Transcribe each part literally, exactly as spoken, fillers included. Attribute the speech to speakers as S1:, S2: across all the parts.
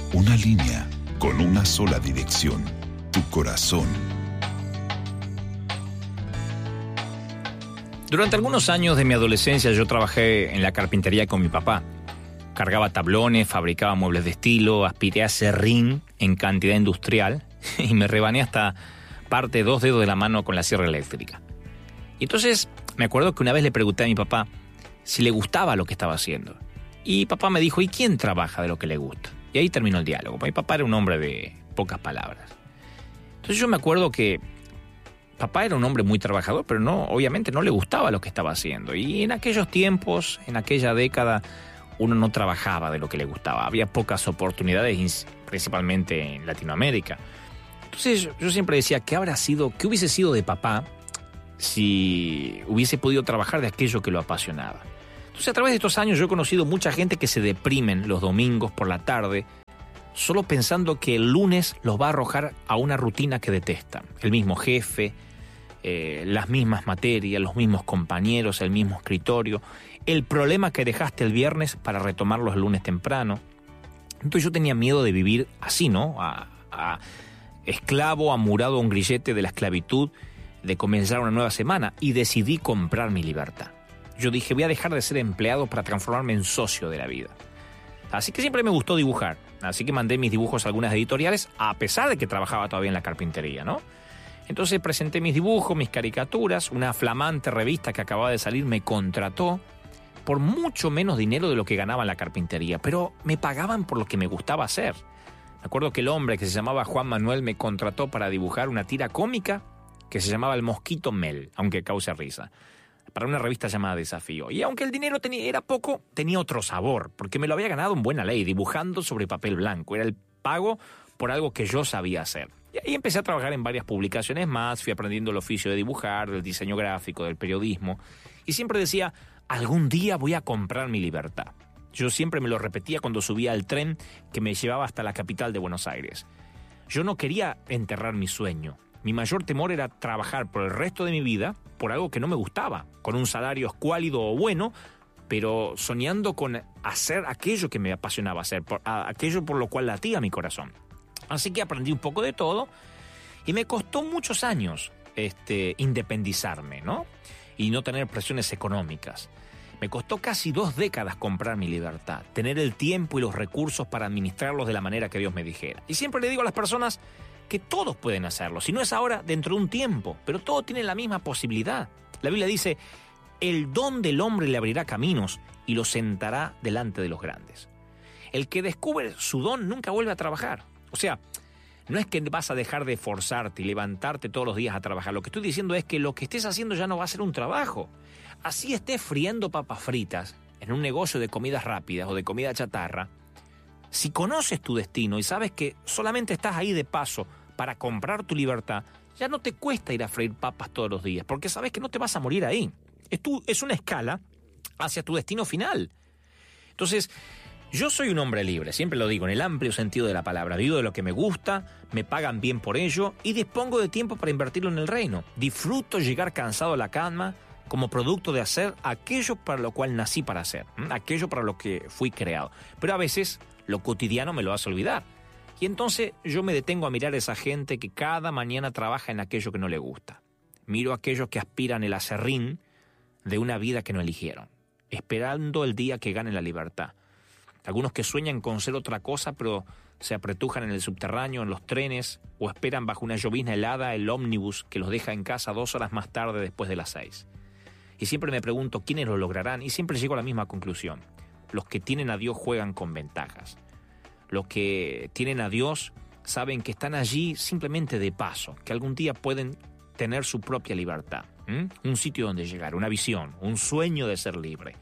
S1: Una línea con una sola dirección, tu corazón.
S2: Durante algunos años de mi adolescencia yo trabajé en la carpintería con mi papá. Cargaba tablones, fabricaba muebles de estilo, aspiré a serrín en cantidad industrial y me rebané hasta parte de dos dedos de la mano con la sierra eléctrica. Y entonces me acuerdo que una vez le pregunté a mi papá si le gustaba lo que estaba haciendo. Y papá me dijo, ¿y quién trabaja de lo que le gusta? Y ahí terminó el diálogo. Mi papá era un hombre de pocas palabras. Entonces yo me acuerdo que papá era un hombre muy trabajador, pero no, obviamente no le gustaba lo que estaba haciendo. Y en aquellos tiempos, en aquella década, uno no trabajaba de lo que le gustaba. Había pocas oportunidades, principalmente en Latinoamérica. Entonces yo, yo siempre decía, ¿qué habrá sido, qué hubiese sido de papá si hubiese podido trabajar de aquello que lo apasionaba? Entonces a través de estos años yo he conocido mucha gente que se deprimen los domingos por la tarde solo pensando que el lunes los va a arrojar a una rutina que detestan. El mismo jefe, eh, las mismas materias, los mismos compañeros, el mismo escritorio, el problema que dejaste el viernes para retomarlo el lunes temprano. Entonces yo tenía miedo de vivir así, ¿no? A, a esclavo, amurado a un grillete de la esclavitud, de comenzar una nueva semana, y decidí comprar mi libertad. Yo dije, voy a dejar de ser empleado para transformarme en socio de la vida. Así que siempre me gustó dibujar. Así que mandé mis dibujos a algunas editoriales, a pesar de que trabajaba todavía en la carpintería, ¿no? Entonces presenté mis dibujos, mis caricaturas. Una flamante revista que acababa de salir me contrató por mucho menos dinero de lo que ganaba en la carpintería, pero me pagaban por lo que me gustaba hacer. Me acuerdo que el hombre que se llamaba Juan Manuel me contrató para dibujar una tira cómica que se llamaba El Mosquito Mel, aunque cause risa, para una revista llamada Desafío. Y aunque el dinero tenía, era poco, tenía otro sabor, porque me lo había ganado en buena ley, dibujando sobre papel blanco. Era el pago por algo que yo sabía hacer. Y ahí empecé a trabajar en varias publicaciones más, fui aprendiendo el oficio de dibujar, del diseño gráfico, del periodismo, y siempre decía, algún día voy a comprar mi libertad. Yo siempre me lo repetía cuando subía al tren que me llevaba hasta la capital de Buenos Aires. Yo no quería enterrar mi sueño. Mi mayor temor era trabajar por el resto de mi vida por algo que no me gustaba, con un salario escuálido o bueno, pero soñando con hacer aquello que me apasionaba hacer, por, a, aquello por lo cual latía mi corazón. Así que aprendí un poco de todo y me costó muchos años este, independizarme, ¿no? Y no tener presiones económicas. Me costó casi dos décadas comprar mi libertad, tener el tiempo y los recursos para administrarlos de la manera que Dios me dijera. Y siempre le digo a las personas que todos pueden hacerlo. Si no es ahora, dentro de un tiempo. Pero todo tiene la misma posibilidad. La Biblia dice, el don del hombre le abrirá caminos y lo sentará delante de los grandes. El que descubre su don nunca vuelve a trabajar. O sea, no es que vas a dejar de esforzarte y levantarte todos los días a trabajar. Lo que estoy diciendo es que lo que estés haciendo ya no va a ser un trabajo. Así estés friendo papas fritas en un negocio de comidas rápidas o de comida chatarra, si conoces tu destino y sabes que solamente estás ahí de paso para comprar tu libertad, ya no te cuesta ir a freír papas todos los días, porque sabes que no te vas a morir ahí. Es, tu, es una escala hacia tu destino final. Entonces, yo soy un hombre libre, siempre lo digo, en el amplio sentido de la palabra. Vivo de lo que me gusta, me pagan bien por ello y dispongo de tiempo para invertirlo en el reino. Disfruto llegar cansado a la cama como producto de hacer aquello para lo cual nací para hacer, ¿eh? Aquello para lo que fui creado. Pero a veces lo cotidiano me lo hace olvidar. Y entonces yo me detengo a mirar a esa gente que cada mañana trabaja en aquello que no le gusta. Miro a aquellos que aspiran el aserrín de una vida que no eligieron, esperando el día que ganen la libertad. Algunos que sueñan con ser otra cosa, pero se apretujan en el subterráneo, en los trenes, o esperan bajo una llovizna helada el ómnibus que los deja en casa dos horas más tarde después de las seis. Y siempre me pregunto quiénes lo lograrán, y siempre llego a la misma conclusión. Los que tienen a Dios juegan con ventajas. Los que tienen a Dios saben que están allí simplemente de paso, que algún día pueden tener su propia libertad. ¿Mm? Un sitio donde llegar, una visión, un sueño de ser libre.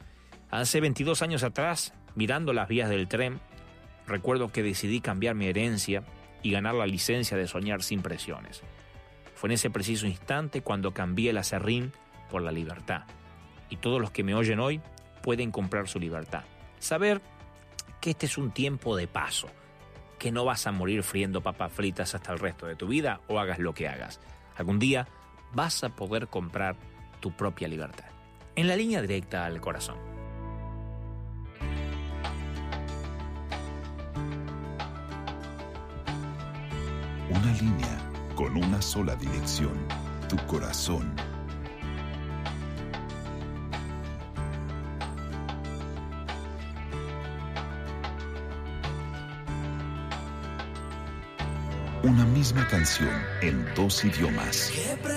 S2: Hace veintidós años atrás, mirando las vías del tren, recuerdo que decidí cambiar mi herencia y ganar la licencia de soñar sin presiones. Fue en ese preciso instante cuando cambié el aserrín por la libertad. Y todos los que me oyen hoy pueden comprar su libertad. Saber que este es un tiempo de paso, que no vas a morir friendo papas fritas hasta el resto de tu vida o hagas lo que hagas. Algún día vas a poder comprar tu propia libertad. En la línea directa al corazón.
S1: una línea, con una sola dirección, tu corazón. Una misma canción en dos idiomas.